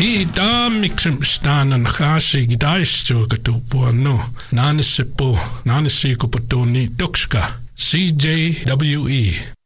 I taammiksem staanan haasi gidaistuuka tuupuannu. Naanisseppu, naanissikuputuuni tukska. CJWE.